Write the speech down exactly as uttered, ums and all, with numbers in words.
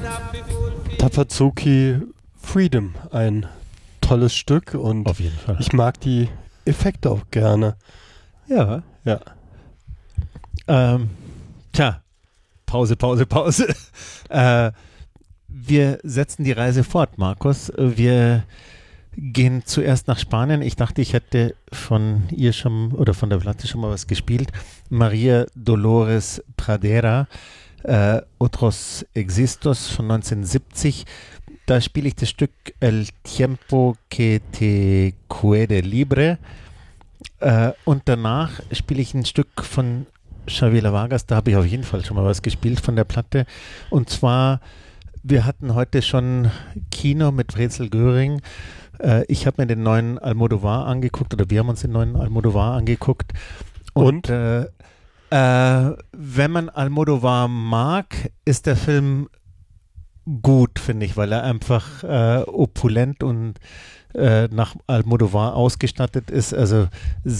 Tapazuki Freedom, ein tolles Stück und Auf jeden Fall. ich mag die Effekte auch gerne. Ja. Ja. Ähm, tja, Pause, Pause, Pause. äh, wir setzen die Reise fort, Markus. Wir gehen zuerst nach Spanien. Ich dachte, ich hätte von ihr schon oder von der Platte schon mal was gespielt. Maria Dolores Pradera, äh, Otros Existos von neunzehnhundertsiebzig. Da spiele ich das Stück El Tiempo que te quede libre. Äh, und danach spiele ich ein Stück von Chavela Vargas. Da habe ich auf jeden Fall schon mal was gespielt von der Platte. Und zwar, wir hatten heute schon Kino mit Frenzel Göring. Äh, ich habe mir den neuen Almodovar angeguckt, oder wir haben uns den neuen Almodovar angeguckt. Und, Und? Äh, äh, wenn man Almodovar mag, ist der Film gut, finde ich, weil er einfach äh, opulent und äh, nach Almodovar ausgestattet ist. Also